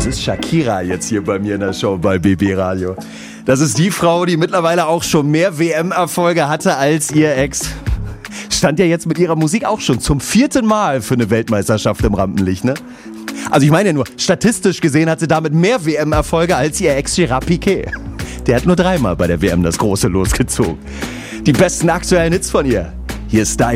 Das ist Shakira jetzt hier bei mir in der Show bei BB Radio. Das ist die Frau, die mittlerweile auch schon mehr WM-Erfolge hatte als ihr Ex. Stand ja jetzt mit ihrer Musik auch schon zum 4. Mal für eine Weltmeisterschaft im Rampenlicht, ne? Also ich meine ja nur, statistisch gesehen hat sie damit mehr WM-Erfolge als ihr Ex Gerard Piqué. Der hat nur 3-mal bei der WM das große losgezogen. Die besten aktuellen Hits von ihr. Hier ist Dein